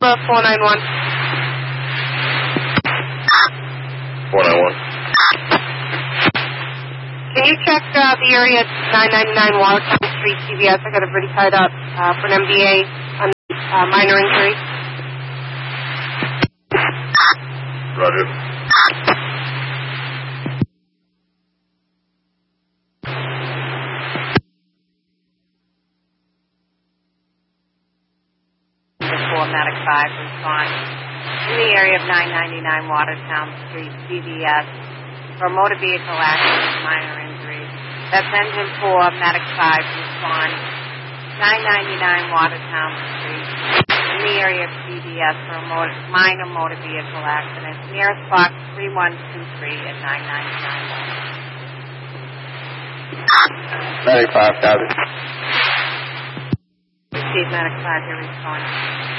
491. 491. Can you check the area at 999 Watertown Street, CVS? I got everybody tied up for an MBA on minor injury. Roger. Medic 5 respond in the area of 999 Watertown Street, CVS, for motor vehicle accident and minor injuries. That's engine 4, Medic 5 respond 999 Watertown Street in the area of CVS for a minor motor vehicle accident. Nearest box 3123 at 999. Medic 5, copy. Receive Medic 5, you're responding.